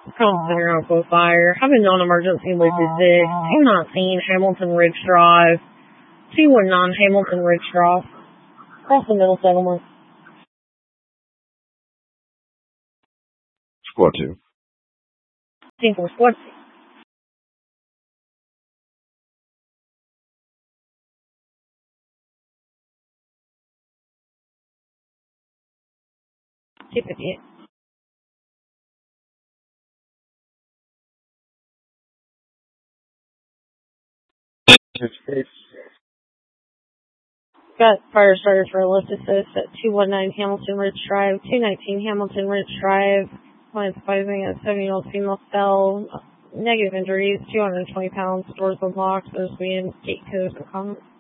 Colorado Fire. I've been on emergency listed 219 Hamilton Ridge Drive. 219 Hamilton Ridge Drive. Across the middle settlement. Squad 2. Team 4, Squad 2. Typically. Got fire starters for lift assist at 219 Hamilton Ridge Drive, 219 Hamilton Ridge Drive. Client's fighting at 7-year-old female fell. Negative injuries, 220 pounds, doors unlocked. There's being gate codes for comments.